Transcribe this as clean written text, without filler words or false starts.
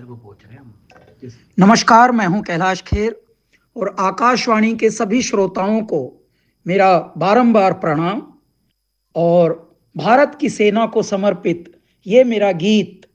शहर को पहुंच रहे हैं हम। नमस्कार, मैं हूं कैलाश खेर और आकाशवाणी के सभी श्रोताओं को मेरा बारंबार प्रणाम। और भारत की सेना को समर्पित ये मेरा गीत